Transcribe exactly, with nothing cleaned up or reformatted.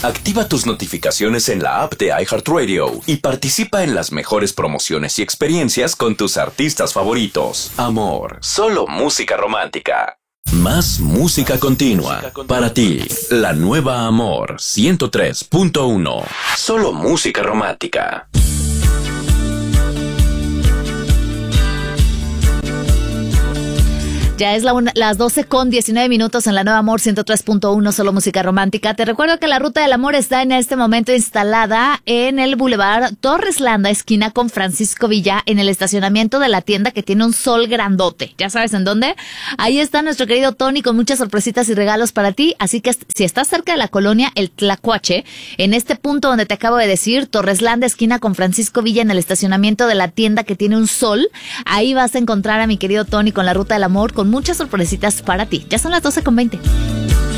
Activa tus notificaciones en la app de iHeartRadio y participa en las mejores promociones y experiencias con tus artistas favoritos. Amor, solo música romántica. Más música continua. Para ti, la nueva Amor ciento tres punto uno. Solo música romántica. Ya es la una, las doce con diecinueve minutos en la Nueva Amor ciento tres punto uno, solo música romántica. Te recuerdo que la Ruta del Amor está en este momento instalada en el Boulevard Torres Landa, esquina con Francisco Villa, en el estacionamiento de la tienda que tiene un sol grandote. ¿Ya sabes en dónde? Ahí está nuestro querido Tony con muchas sorpresitas y regalos para ti. Así que si estás cerca de la colonia El Tlacuache, en este punto donde te acabo de decir, Torres Landa, esquina con Francisco Villa, en el estacionamiento de la tienda que tiene un sol, ahí vas a encontrar a mi querido Tony con la Ruta del Amor, con muchas sorpresitas para ti. Ya son las doce con veinte.